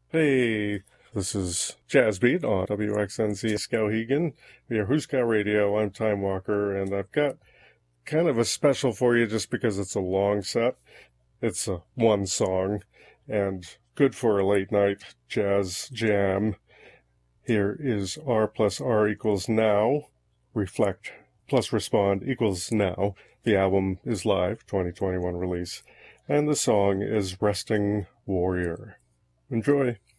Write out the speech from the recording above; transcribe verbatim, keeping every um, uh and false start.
Hey, this is Jazz Beat on W X N Z Skowhegan via Huska Radio. I'm Time Walker, and I've got kind of a special for you just because it's a long set. It's a one song, and good for a late night jazz jam. Here is R plus R equals now. Reflect plus respond equals now. The album is live, twenty twenty-one release, and the song is Resting Warrior. Enjoy.